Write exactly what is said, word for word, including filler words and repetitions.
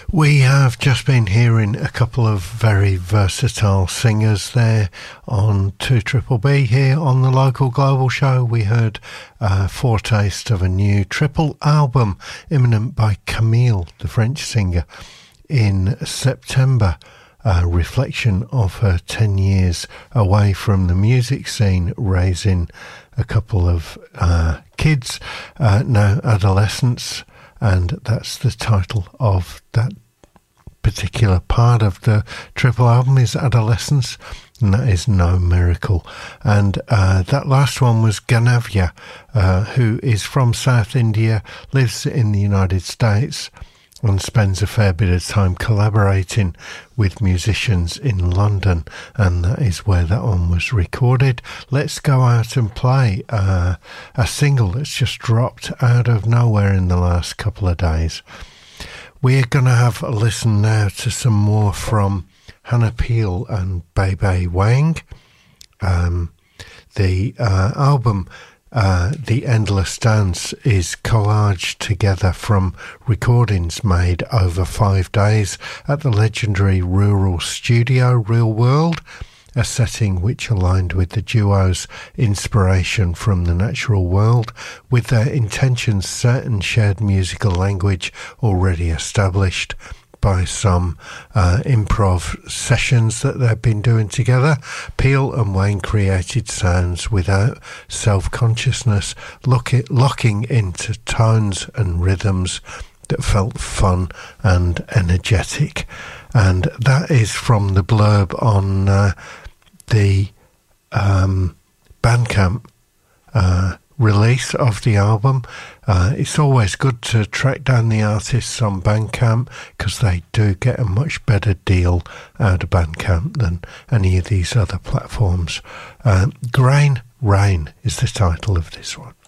We have just been hearing a couple of very versatile singers there on two Triple B here on the Local Global Show. We heard a foretaste of a new triple album imminent by Camille, the French singer, in September. A reflection of her ten years away from the music scene, raising a couple of uh, kids, uh, now adolescents, and that's the title of that particular part of the triple album, is Adolescence, and that is no miracle. And uh, that last one was Ganavia, uh, who is from South India, lives in the United States, and spends a fair bit of time collaborating with musicians in London, and that is where that one was recorded. Let's go out and play uh, a single that's just dropped out of nowhere in the last couple of days. We're going to have a listen now to some more from Hannah Peel and Bebe Wang. Um, the uh, album Uh, The Endless Dance is collaged together from recordings made over five days at the legendary rural studio Real World, a setting which aligned with the duo's inspiration from the natural world, with their intentions set and shared musical language already established by some uh, improv sessions that they've been doing together. Peel and Wayne created sounds without self-consciousness, look it, locking into tones and rhythms that felt fun and energetic. And that is from the blurb on uh, the um, Bandcamp uh, release of the album. Uh, it's always good to track down the artists on Bandcamp, because they do get a much better deal out of Bandcamp than any of these other platforms. Uh, Grain Rain is the title of this one.